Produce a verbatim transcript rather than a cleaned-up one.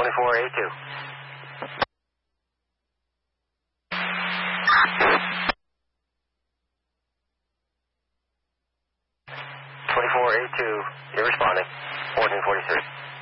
twenty-four A two. twenty-four A two, you're responding. fourteen forty-three.